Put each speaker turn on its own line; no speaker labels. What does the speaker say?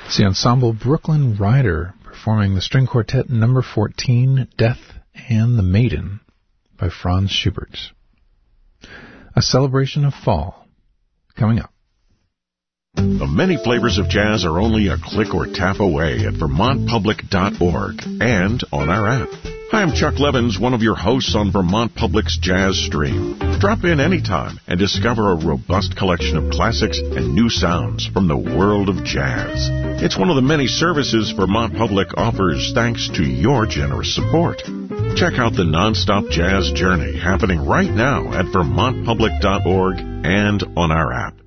It's the ensemble Brooklyn Rider performing the string quartet number 14, Death and the Maiden, by Franz Schubert. A celebration of fall, coming up.
The many flavors of jazz are only a click or tap away at VermontPublic.org and on our app. Hi, I'm Chuck Levins, one of your hosts on Vermont Public's Jazz Stream. Drop in anytime and discover a robust collection of classics and new sounds from the world of jazz. It's one of the many services Vermont Public offers thanks to your generous support. Check out the nonstop jazz journey happening right now at VermontPublic.org and on our app.